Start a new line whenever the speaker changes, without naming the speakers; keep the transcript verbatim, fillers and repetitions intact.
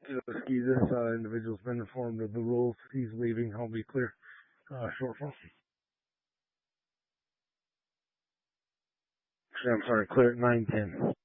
Ski, this uh, individual's been informed of the rules. He's leaving. I'll be clear. Uh, short form. I'm sorry, clear at nine ten.